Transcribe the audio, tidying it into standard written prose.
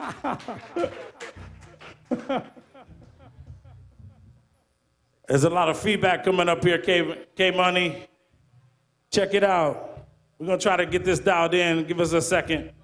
There's a lot of feedback coming up here, K-Money. Check it out. We're going to try to get this dialed in. Give us a second.